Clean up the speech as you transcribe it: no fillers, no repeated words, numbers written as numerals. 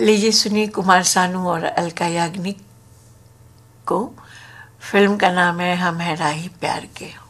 लीजिए सुनिए कुमार सानू और अलका याग्निक को। फिल्म का नाम है हम हैं राही प्यार के।